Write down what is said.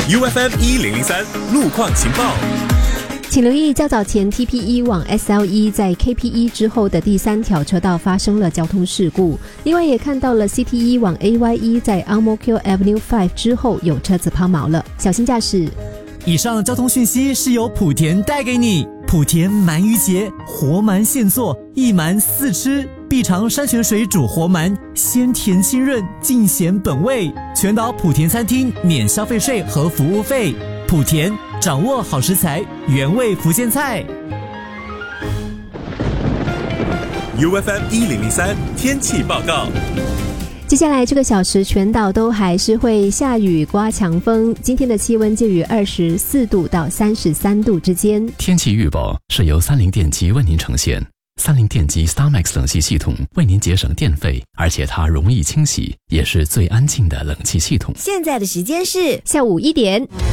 UFM1003 路况情报。 请留意较早前 TP1 往 SL1 在 KP1 之后的第3条车道发生了交通事故，另外也看到了 CT1 往 AY1 在 Ang Mo Kio Avenue 5之后有车子抛锚了，小心驾驶。 以上交通讯息是由莆田带给你。莆田鳗鱼节，活鳗现做，一鳗4吃，必尝山泉水煮活鳗，鲜甜清润，尽显本味。全岛莆田餐厅免消费税和服务费。莆田掌握好食材，原味福建菜。 UFM1003 天气报告。 接下来这个小时全岛都还是会下雨刮强风，今天的气温介于24度到33度之间。 天气预报是由三菱电机为您呈现。三菱电机 StarMax 冷气系统为您节省电费，而且它容易清洗，也是最安静的冷气系统。 现在的时间是下午1点。